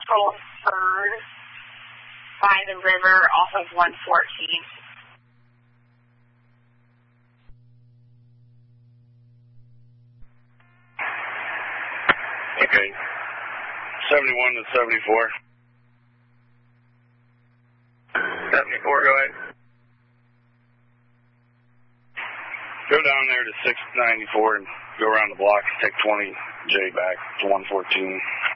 Central 3rd by the river off of 114. Okay. 71 to 74. 74, go ahead. Go down there to 694 and go around the block. Take 20J back to 114.